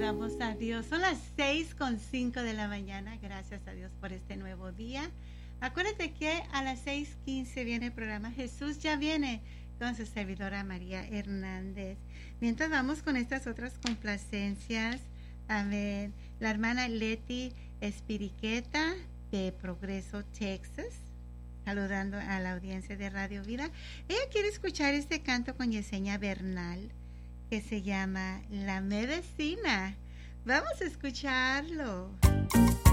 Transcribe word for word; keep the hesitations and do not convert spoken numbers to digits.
damos a Dios. Son las seis con cinco de la mañana. Gracias a Dios por este nuevo día. Acuérdate que a las seis quince viene el programa Jesús ya viene con su servidora María Hernández. Mientras vamos con estas otras complacencias, amén. La hermana Leti Espiriqueta de Progreso, Texas, saludando a la audiencia de Radio Vida. Ella quiere escuchar este canto con Yesenia Bernal que se llama La Medicina. Vamos a escucharlo.